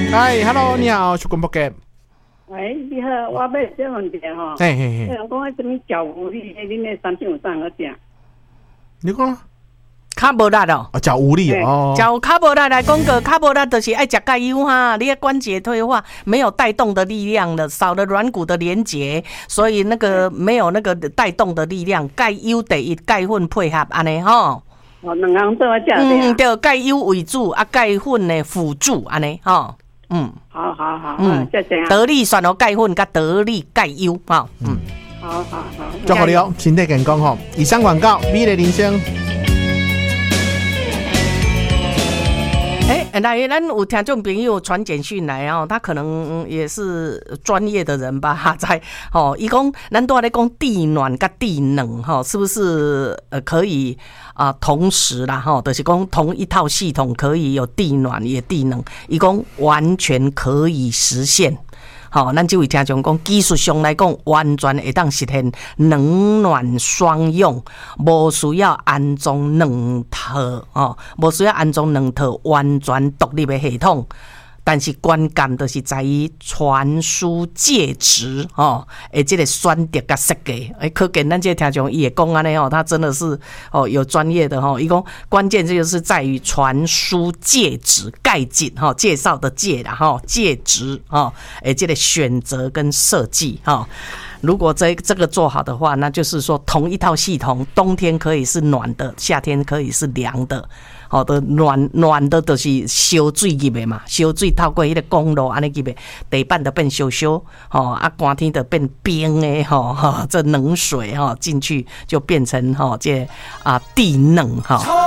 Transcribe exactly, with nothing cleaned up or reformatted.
哎 ，Hello， 你好，是广播界。 喂，你好，我要这问题吼。 嘿嘿嘿。 人讲迄什么脚无力，恁那三千有啥好食？ 你讲？ 较无力哦， 啊，脚无力哦， 脚较无力来讲个，较无力就是爱食钙优哈，你的关节退化没有带动的力量了，少了软骨的连结，所以那个没有那个带动的力量，钙优第一，钙粉配合安尼吼。 哦，两样都要食嗯，对，钙优为主，啊，钙粉的辅助安尼吼。嗯， 好好好，嗯，谢谢啊。 得力选哦钙粉，甲得力钙优哈。嗯， 好好好， 祝福你哦，身体健康吼。以上广告，美丽人生。 哎、欸，那咱有听众朋友传简讯来哦，他可能也是专业的人吧，他在哦，伊讲咱都在讲地暖跟地冷哈，是不是呃可以啊、呃、同时啦哈，就是讲同一套系统可以有地暖也地冷，伊讲完全可以实现。好，咱这位听众讲，技术上来讲，完全会当实现冷暖双用，无需要安装两套哦，无需要安装两套完全独立的系统。但是关键就是在于传输介质哦，诶，这个选择甲设计，诶，可见咱这听众伊会讲安尼哦，他真的是哦有专业的哦，伊讲关键就是在于传输介质概景哈，介绍的介啦哈，介质哈，诶，这个选择跟设计哈。如果这这个做好的话，那就是说同一套系统，冬天可以是暖的，夏天可以是凉的。好的，暖暖的就是烧水入的嘛，烧水透过迄个公路安尼入的，地板就变烧烧，吼啊，寒天就变冰的吼，哈，这冷水哈进去就变成哈这啊地冷哈。